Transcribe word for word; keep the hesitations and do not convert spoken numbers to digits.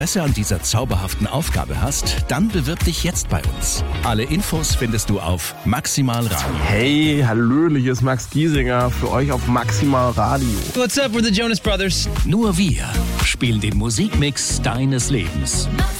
Interesse an dieser zauberhaften Aufgabe hast, dann bewirb dich jetzt bei uns. Alle Infos findest du auf Maximal Radio. Hey, hallöle, hier ist Max Giesinger für euch auf Maximal Radio. What's up, we're the Jonas Brothers. Nur wir spielen den Musikmix deines Lebens.